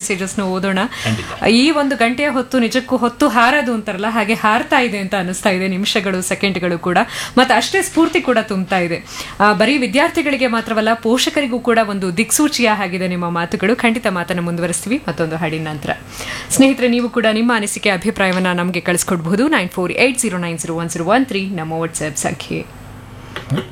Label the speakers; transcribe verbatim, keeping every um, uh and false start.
Speaker 1: ಮೆಸೇಜಸ್ನ ಓದೋಣ. ಈ ಒಂದು ಗಂಟೆಯ ಹೊತ್ತು ನಿಜಕ್ಕೂ ಹೊತ್ತು ಹಾರದು ಅಂತಾರಲ್ಲ, ಹಾಗೆ ಹಾರ್ತಾ ಇದೆ ಅಂತ ಅನಿಸ್ತಾ ಇದೆ. ನಿಮಿಷಗಳು, ಸೆಕೆಂಡ್ಗಳು ಕೂಡ, ಮತ್ತೆ ಅಷ್ಟೇ ಸ್ಫೂರ್ತಿ ಕೂಡ ತುಂಬ್ತಾ ಇದೆ. ಬರೀ ವಿದ್ಯಾರ್ಥಿಗಳಿಗೆ ಮಾತ್ರವಲ್ಲ, ಪೋಷಕರಿಗೂ ಕೂಡ ಒಂದು ದಿಕ್ಸೂಚಿಯ ಆಗಿದೆ ನಿಮ್ಮ ಮಾತುಗಳು. ಖಂಡಿತ ಮಾತನ್ನು ಮುಂದುವರಿಸ್ತೀವಿ ಮತ್ತೊಂದು ಹಾಡಿನ ನಂತರ. ಸ್ನೇಹಿತರೆ, ನೀವು ಕೂಡ ನಿಮ್ಮ ಅನಿಸಿಕೆ, ಅಭಿಪ್ರಾಯವನ್ನ ನಮಗೆ ಕಳಿಸ್ಕೊಡ್ಬಹುದು. Nine four eight zero nine zero one zero one three ನಮ್ಮ ವಾಟ್ಸ್ಆಪ್ ಸಂಖ್ಯೆ.